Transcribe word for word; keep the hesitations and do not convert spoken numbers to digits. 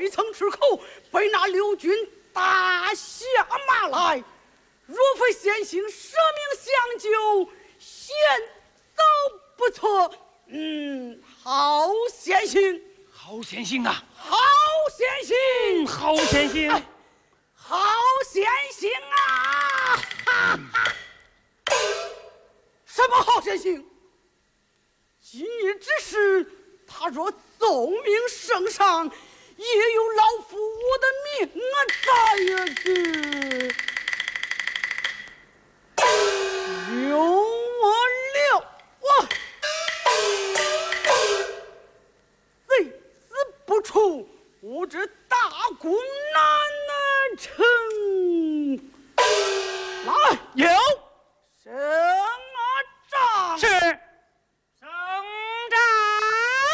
曾吃口，被那刘军打下马来。若非先行舍命相救，险遭不测。嗯，好先行， 好先行啊！ 好先行， 好先行， 哎、好先行啊！哈哈，什么好先行？今日之事，他若奏明圣上，也有老夫我的命啊在呀！这。